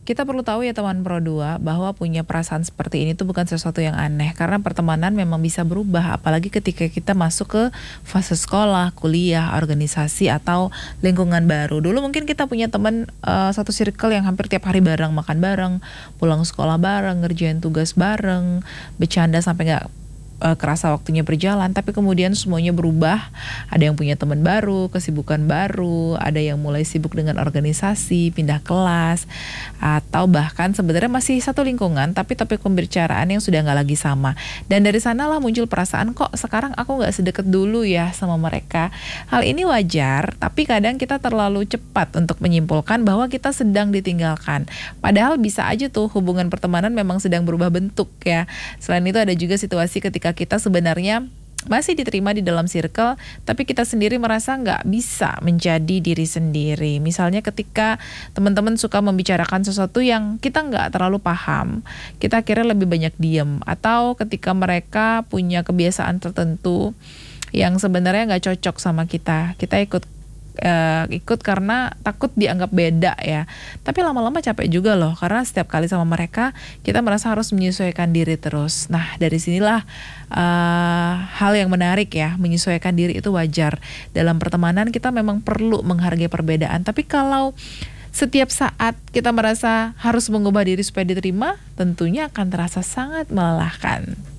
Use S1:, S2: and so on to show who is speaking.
S1: Kita perlu tahu ya teman Pro 2 bahwa punya perasaan seperti ini tuh bukan sesuatu yang aneh karena pertemanan memang bisa berubah apalagi ketika kita masuk ke fase sekolah, kuliah, organisasi atau lingkungan baru. Dulu mungkin kita punya teman satu circle yang hampir tiap hari bareng, makan bareng, pulang sekolah bareng, ngerjain tugas bareng, bercanda sampai nggak kerasa waktunya berjalan, tapi kemudian semuanya berubah. Ada yang punya teman baru, kesibukan baru, ada yang mulai sibuk dengan organisasi, pindah kelas, atau bahkan sebenarnya masih satu lingkungan, tapi topik pembicaraan yang sudah nggak lagi sama. Dan dari sanalah muncul perasaan kok sekarang aku nggak sedekat dulu ya sama mereka. Hal ini wajar, tapi kadang kita terlalu cepat untuk menyimpulkan bahwa kita sedang ditinggalkan. Padahal bisa aja tuh hubungan pertemanan memang sedang berubah bentuk ya. Selain itu ada juga situasi ketika kita sebenarnya masih diterima di dalam circle, tapi kita sendiri merasa nggak bisa menjadi diri sendiri. Misalnya ketika teman-teman suka membicarakan sesuatu yang kita nggak terlalu paham, kita akhirnya lebih banyak diem. Atau ketika mereka punya kebiasaan tertentu yang sebenarnya nggak cocok sama kita ikut karena takut dianggap beda ya. Tapi lama-lama capek juga loh, karena setiap kali sama mereka kita merasa harus menyesuaikan diri terus. Nah dari sinilah hal yang menarik ya, menyesuaikan diri itu wajar. Dalam pertemanan kita memang perlu menghargai perbedaan. Tapi kalau setiap saat kita merasa harus mengubah diri supaya diterima, tentunya akan terasa sangat melelahkan.